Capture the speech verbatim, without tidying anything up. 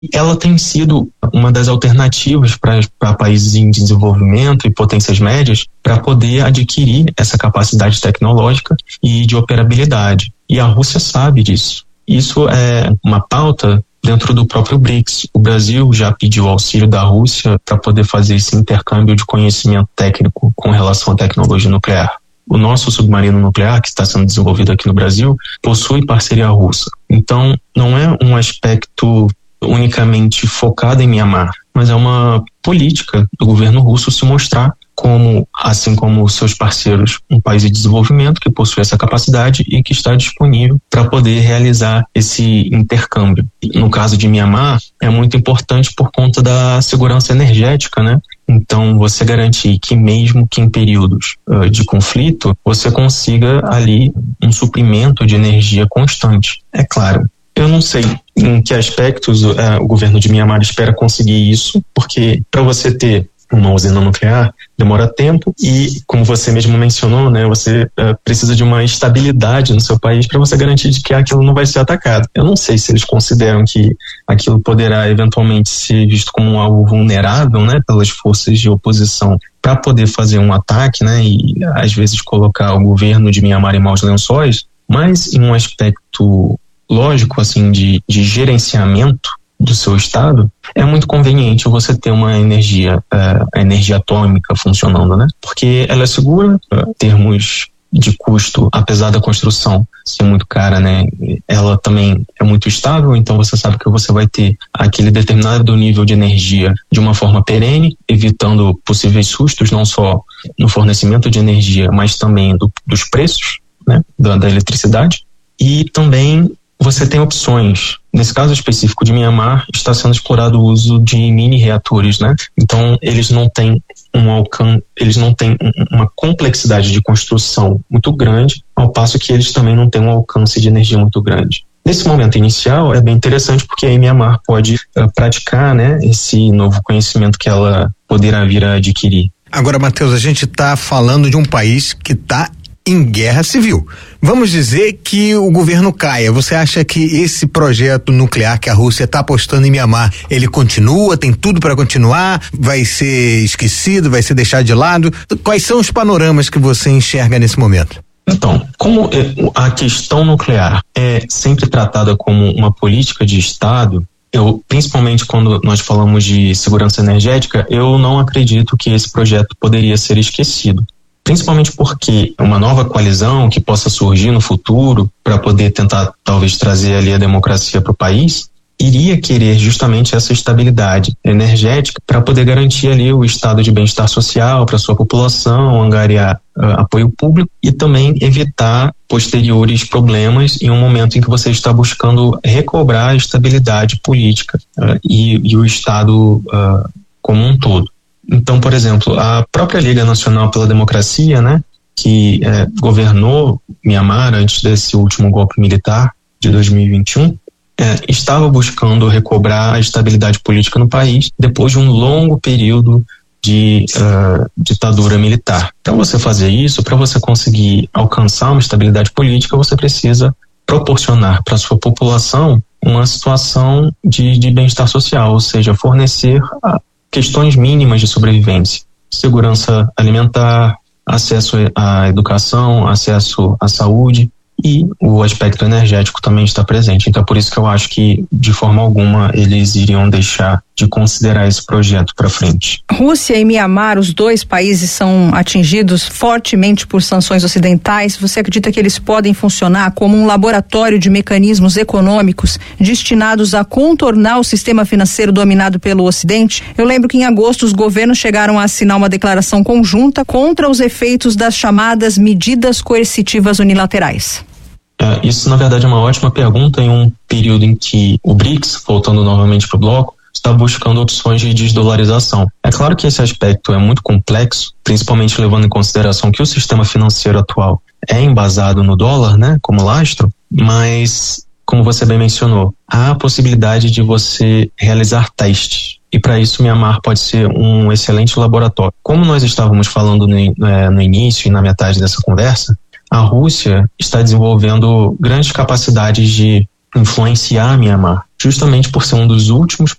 ela tem sido uma das alternativas para países em desenvolvimento e potências médias para poder adquirir essa capacidade tecnológica e de operabilidade. E a Rússia sabe disso. Isso é uma pauta dentro do próprio BRICS. O Brasil já pediu auxílio da Rússia para poder fazer esse intercâmbio de conhecimento técnico com relação à tecnologia nuclear. O nosso submarino nuclear, que está sendo desenvolvido aqui no Brasil, possui parceria russa. Então, não é um aspecto unicamente focado em Mianmar, mas é uma política do governo russo se mostrar como, assim como seus parceiros, um país de desenvolvimento que possui essa capacidade e que está disponível para poder realizar esse intercâmbio. No caso de Mianmar, é muito importante por conta da segurança energética, né? Então, você garantir que mesmo que em períodos uh, de conflito, você consiga ali um suprimento de energia constante. É claro, eu não sei em que aspectos uh, o governo de Mianmar espera conseguir isso, porque para você ter uma usina nuclear demora tempo e, como você mesmo mencionou, né, você uh, precisa de uma estabilidade no seu país para você garantir de que aquilo não vai ser atacado. Eu não sei se eles consideram que aquilo poderá eventualmente ser visto como algo vulnerável, né, pelas forças de oposição para poder fazer um ataque, né, e às vezes colocar o governo de Mianmar em maus lençóis, mas em um aspecto lógico, assim, de, de gerenciamento do seu estado, é muito conveniente você ter uma energia, uh, a energia atômica funcionando, né? Porque ela é segura, uh, termos de custo, apesar da construção ser muito cara, né? Ela também é muito estável, então você sabe que você vai ter aquele determinado nível de energia de uma forma perene, evitando possíveis sustos, não só no fornecimento de energia, mas também do, dos preços, né? Da, da eletricidade. E também você tem opções. Nesse caso específico de Mianmar, está sendo explorado o uso de mini reatores, né? Então, eles não têm um alcance, eles não têm uma complexidade de construção muito grande, ao passo que eles também não têm um alcance de energia muito grande. Nesse momento inicial, é bem interessante porque a Mianmar pode uh, praticar, né, esse novo conhecimento que ela poderá vir a adquirir. Agora, Matheus, a gente está falando de um país que está em guerra civil. Vamos dizer que o governo caia. Você acha que esse projeto nuclear que a Rússia está apostando em Mianmar, ele continua, tem tudo para continuar, vai ser esquecido, vai ser deixado de lado? Quais são os panoramas que você enxerga nesse momento? Então, como a questão nuclear é sempre tratada como uma política de Estado, eu, principalmente quando nós falamos de segurança energética, eu não acredito que esse projeto poderia ser esquecido. Principalmente porque uma nova coalizão que possa surgir no futuro para poder tentar talvez trazer ali a democracia para o país, iria querer justamente essa estabilidade energética para poder garantir ali o estado de bem-estar social para sua população, angariar uh, apoio público e também evitar posteriores problemas em um momento em que você está buscando recobrar a estabilidade política uh, e, e o estado uh, como um todo. Então, por exemplo, a própria Liga Nacional pela Democracia, né, que é, governou Mianmar antes desse último golpe militar de dois mil e vinte e um, é, estava buscando recobrar a estabilidade política no país depois de um longo período de uh, ditadura militar. Para você fazer isso, para você conseguir alcançar uma estabilidade política, você precisa proporcionar para a sua população uma situação de, de bem-estar social, ou seja, fornecer a questões mínimas de sobrevivência, segurança alimentar, acesso à educação, acesso à saúde e o aspecto energético também está presente. Então é por isso que eu acho que de forma alguma eles iriam deixar de considerar esse projeto para frente. Rússia e Mianmar, os dois países são atingidos fortemente por sanções ocidentais. Você acredita que eles podem funcionar como um laboratório de mecanismos econômicos destinados a contornar o sistema financeiro dominado pelo Ocidente? Eu lembro que em agosto os governos chegaram a assinar uma declaração conjunta contra os efeitos das chamadas medidas coercitivas unilaterais. É, isso, na verdade, é uma ótima pergunta em um período em que o BRICS, voltando novamente para o bloco, está buscando opções de desdolarização. É claro que esse aspecto é muito complexo, principalmente levando em consideração que o sistema financeiro atual é embasado no dólar, né, como lastro, mas, como você bem mencionou, há a possibilidade de você realizar testes. E para isso, Mianmar pode ser um excelente laboratório. Como nós estávamos falando no, é, no início e na metade dessa conversa, a Rússia está desenvolvendo grandes capacidades de influenciar Mianmar, justamente por ser um dos últimos